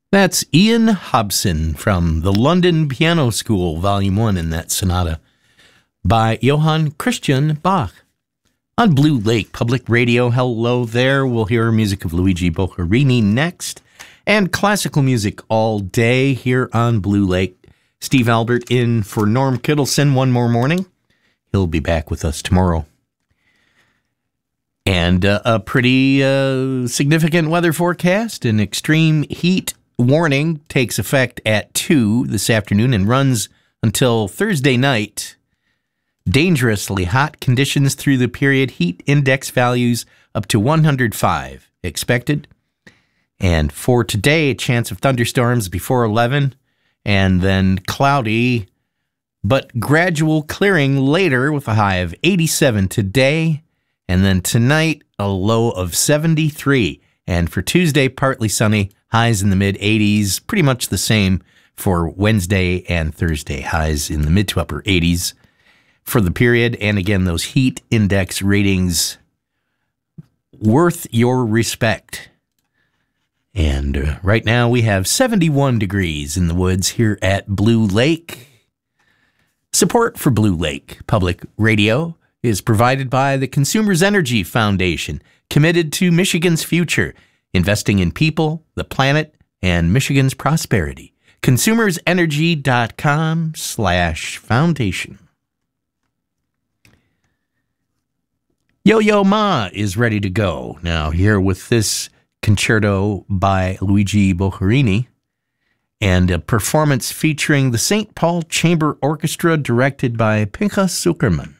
That's Ian Hobson from the London Piano School, Volume 1 in that sonata by Johann Christian Bach. On Blue Lake Public Radio, hello there. We'll hear music of Luigi Boccherini next, and classical music all day here on Blue Lake. Steve Albert in for Norm Kittleson one more morning. He'll be back with us tomorrow. And a pretty significant weather forecast. An extreme heat warning takes effect at 2 this afternoon and runs until Thursday night. Dangerously hot conditions through the period. Heat index values up to 105 expected. And for today, a chance of thunderstorms before 11, and then cloudy, but gradual clearing later with a high of 87 today. And then tonight, a low of 73. And for Tuesday, partly sunny, highs in the mid-80s. Pretty much the same for Wednesday and Thursday, highs in the mid to upper 80s for the period. And again, those heat index ratings worth your respect. And right now we have 71 degrees in the woods here at Blue Lake. Support for Blue Lake Public Radio is provided by the Consumers Energy Foundation, committed to Michigan's future, investing in people, the planet, and Michigan's prosperity. consumersenergy.com/foundation. Yo-Yo Ma is ready to go. Now, here with this concerto by Luigi Boccherini and a performance featuring the St. Paul Chamber Orchestra directed by Pinchas Zuckerman.